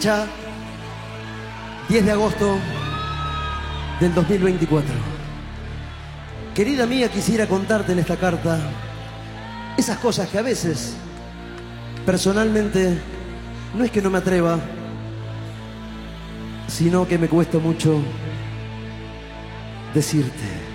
Ya 10 de agosto del 2024. Querida mía, quisiera contarte en esta carta esas cosas que a veces, personalmente, no es que no me atreva, sino que me cuesta mucho decirte.